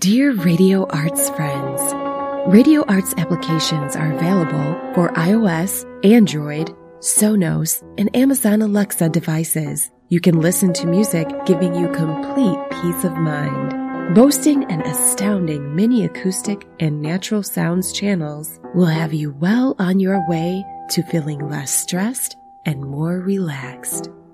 Dear Radio Arts friends, Radio Arts applications are available for iOS, Android, Sonos, and Amazon Alexa devices. You can listen to music giving you complete peace of mind. Boasting an astounding mini acoustic and natural sounds channels will have you well on your way to feeling less stressed and more relaxed.